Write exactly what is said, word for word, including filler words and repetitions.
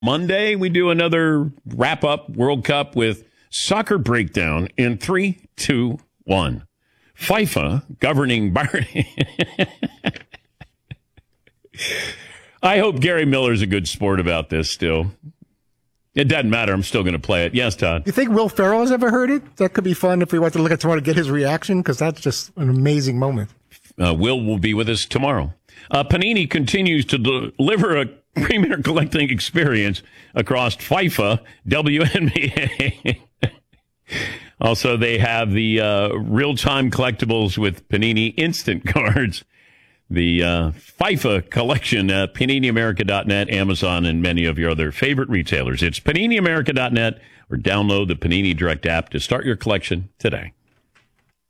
Monday, we do another wrap-up World Cup with soccer breakdown in three, two, one. FIFA governing Bahrain. I hope Gary Miller's a good sport about this still. It doesn't matter. I'm still going to play it. Yes, Todd. You think Will Ferrell has ever heard it? That could be fun if we want to look at tomorrow to get his reaction, because that's just an amazing moment. Uh, Will will be with us tomorrow. Uh, Panini continues to deliver a premier collecting experience across FIFA, W N B A. Also, they have the uh, real-time collectibles with Panini Instant Cards. The uh, FIFA collection at Panini America dot net, Amazon, and many of your other favorite retailers. It's Panini America dot net or download the Panini Direct app to start your collection today.